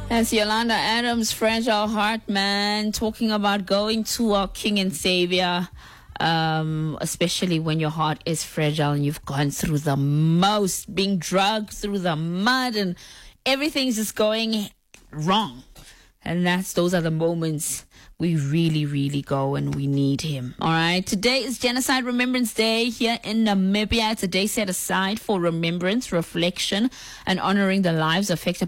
That's Yolanda Adams, Fragile Heart, man, talking about going to our King and Savior, especially when your heart is fragile and you've gone through the most, being dragged through the mud and everything's just going wrong. And those are the moments we really, really go and we need him. All right. Today is Genocide Remembrance Day here in Namibia. It's a day set aside for remembrance, reflection, and honoring the lives affected